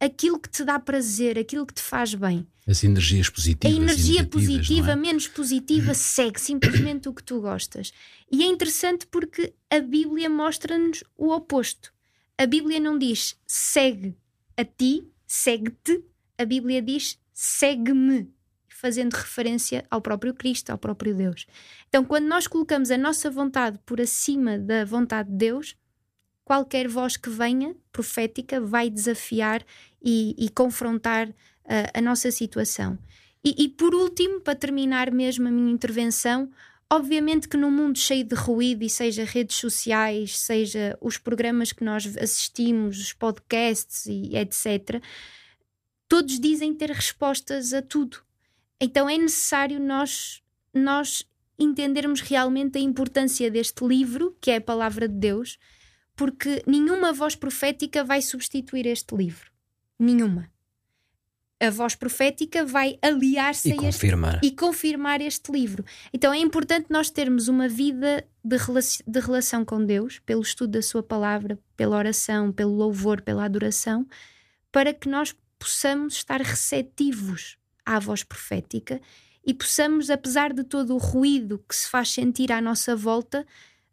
aquilo que te dá prazer, aquilo que te faz bem. As energias positivas. A energia positiva, não é? menos positiva, segue simplesmente o que tu gostas. E é interessante porque a Bíblia mostra-nos o oposto. A Bíblia não diz segue a ti, segue-te. A Bíblia diz segue-me, fazendo referência ao próprio Cristo, ao próprio Deus. Então, quando nós colocamos a nossa vontade por acima da vontade de Deus, qualquer voz que venha, profética, vai desafiar e confrontar a nossa situação. E por último, para terminar mesmo a minha intervenção, obviamente que num mundo cheio de ruído, e seja redes sociais, seja os programas que nós assistimos, os podcasts e etc., todos dizem ter respostas a tudo. Então é necessário nós entendermos realmente a importância deste livro, que é a Palavra de Deus, porque nenhuma voz profética vai substituir este livro. Nenhuma. A voz profética vai aliar-se e confirmar este livro. Então é importante nós termos uma vida de relação com Deus, pelo estudo da sua palavra, pela oração, pelo louvor, pela adoração, para que nós possamos estar receptivos à voz profética e possamos, apesar de todo o ruído que se faz sentir à nossa volta,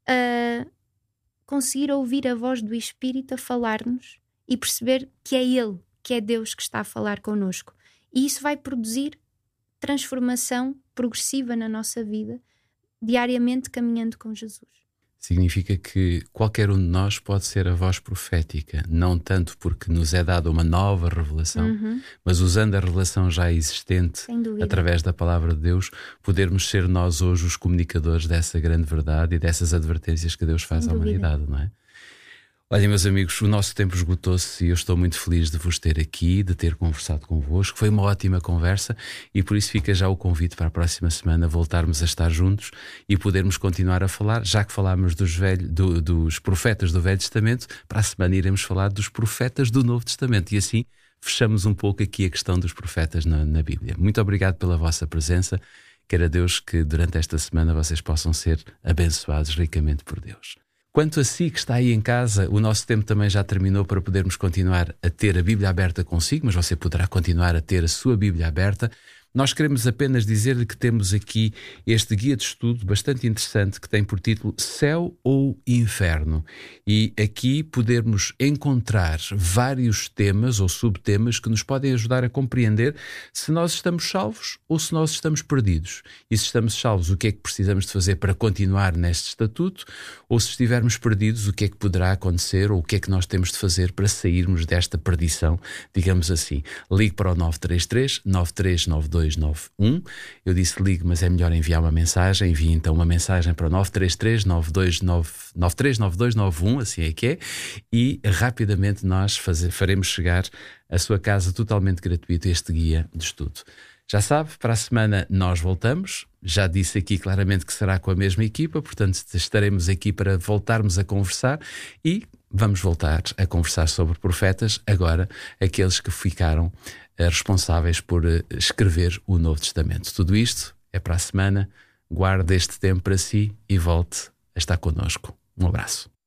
conseguir ouvir a voz do Espírito a falar-nos e perceber que é Ele, que é Deus que está a falar connosco. E isso vai produzir transformação progressiva na nossa vida, diariamente caminhando com Jesus. Significa que qualquer um de nós pode ser a voz profética, não tanto porque nos é dada uma nova revelação, mas usando a revelação já existente, através da palavra de Deus, podermos ser nós hoje os comunicadores dessa grande verdade e dessas advertências que Deus faz à humanidade, não é? Olha, meus amigos, o nosso tempo esgotou-se e eu estou muito feliz de vos ter aqui, de ter conversado convosco. Foi uma ótima conversa e por isso fica já o convite para a próxima semana voltarmos a estar juntos e podermos continuar a falar, já que falámos dos profetas do Velho Testamento, para a semana iremos falar dos profetas do Novo Testamento e assim fechamos um pouco aqui a questão dos profetas na Bíblia. Muito obrigado pela vossa presença. Quero a Deus que durante esta semana vocês possam ser abençoados ricamente por Deus. Quanto a si que está aí em casa, o nosso tempo também já terminou para podermos continuar a ter a Bíblia aberta consigo, mas você poderá continuar a ter a sua Bíblia aberta. Nós queremos apenas dizer-lhe que temos aqui este guia de estudo bastante interessante que tem por título Céu ou Inferno. E aqui podermos encontrar vários temas ou subtemas que nos podem ajudar a compreender se nós estamos salvos ou se nós estamos perdidos. E se estamos salvos, o que é que precisamos de fazer para continuar neste estatuto? Ou se estivermos perdidos, o que é que poderá acontecer ou o que é que nós temos de fazer para sairmos desta perdição, digamos assim. Ligue para o 933 9392 291. Eu disse ligue, mas é melhor enviar uma mensagem. Envie então uma mensagem para o 933 939291, assim é que é, e rapidamente nós faremos chegar à sua casa totalmente gratuito este guia de estudo. Já sabe, para a semana nós voltamos. Já disse aqui claramente que será com a mesma equipa, portanto estaremos aqui para voltarmos a conversar e vamos voltar a conversar sobre profetas, agora aqueles que ficaram responsáveis por escrever o Novo Testamento. Tudo isto é para a semana. Guarde este tempo para si e volte a estar connosco. Um abraço.